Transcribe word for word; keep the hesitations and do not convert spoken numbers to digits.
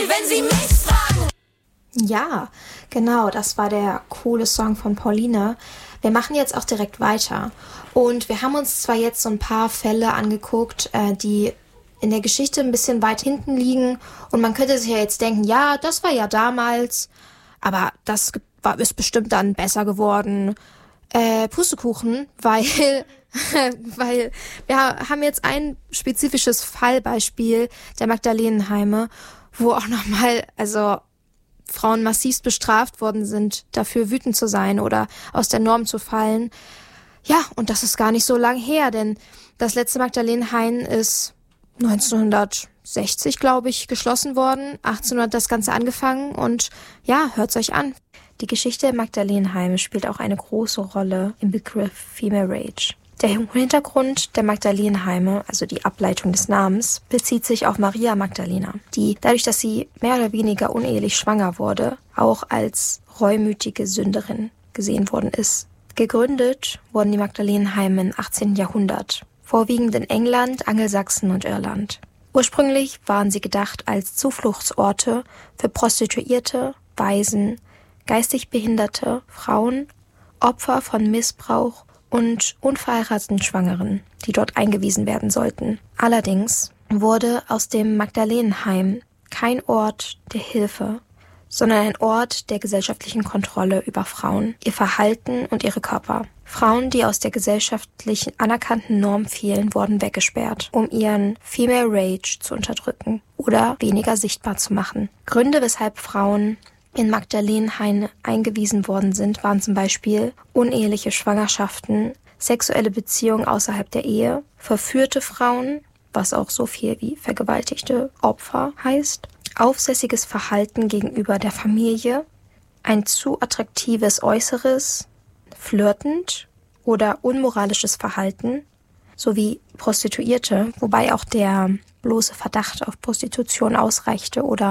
Wenn Sie mich fragen. Ja, genau, das war der coole Song von Pauline. Wir machen jetzt auch direkt weiter. Und wir haben uns zwar jetzt so ein paar Fälle angeguckt, äh, die in der Geschichte ein bisschen weit hinten liegen. Und man könnte sich ja jetzt denken, ja, das war ja damals, aber das war, ist bestimmt dann besser geworden. Äh, Pustekuchen, weil, weil wir haben jetzt ein spezifisches Fallbeispiel der Magdalenenheime, wo auch nochmal, also Frauen massivst bestraft worden sind, dafür wütend zu sein oder aus der Norm zu fallen. Ja, und das ist gar nicht so lang her, denn das letzte Magdalenenheim ist neunzehnhundertsechzig, glaube ich, geschlossen worden. achtzehnhundert das Ganze angefangen und ja, hört's euch an. Die Geschichte der Magdalenenheime spielt auch eine große Rolle im Begriff Female Rage. Der Hintergrund der Magdalenenheime, also die Ableitung des Namens, bezieht sich auf Maria Magdalena, die, dadurch, dass sie mehr oder weniger unehelich schwanger wurde, auch als reumütige Sünderin gesehen worden ist. Gegründet wurden die Magdalenenheime im achtzehnten Jahrhundert, vorwiegend in England, Angelsachsen und Irland. Ursprünglich waren sie gedacht als Zufluchtsorte für Prostituierte, Waisen, geistig behinderte Frauen, Opfer von Missbrauch und unverheirateten Schwangeren, die dort eingewiesen werden sollten. Allerdings wurde aus dem Magdalenenheim kein Ort der Hilfe, sondern ein Ort der gesellschaftlichen Kontrolle über Frauen, ihr Verhalten und ihre Körper. Frauen, die aus der gesellschaftlich anerkannten Norm fielen, wurden weggesperrt, um ihren Female Rage zu unterdrücken oder weniger sichtbar zu machen. Gründe, weshalb Frauen in Magdalenenheim eingewiesen worden sind, waren zum Beispiel uneheliche Schwangerschaften, sexuelle Beziehungen außerhalb der Ehe, verführte Frauen, was auch so viel wie vergewaltigte Opfer heißt, aufsässiges Verhalten gegenüber der Familie, ein zu attraktives Äußeres, flirtend oder unmoralisches Verhalten, sowie Prostituierte, wobei auch der bloße Verdacht auf Prostitution ausreichte oder